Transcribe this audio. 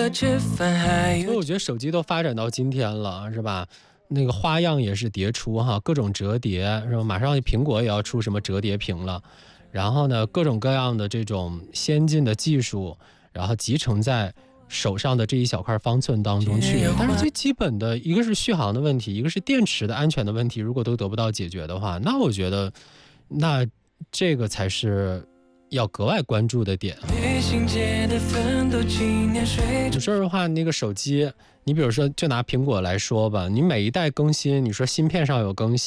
了吃饭还有。 所以我觉得手机都发展到今天了，是吧？那个花样也是迭出哈，各种折叠，是吧？马上苹果也要出什么折叠屏了，然后呢，各种各样的这种先进的技术，然后集成在手上的这一小块方寸当中去。但是最基本的一个是续航的问题，一个是电池的安全的问题，如果都得不到解决的话，那我觉得，那这个才是要格外关注的点。你说实话，那个手机，你比如说就拿苹果来说吧，你每一代更新，你说芯片上有更新。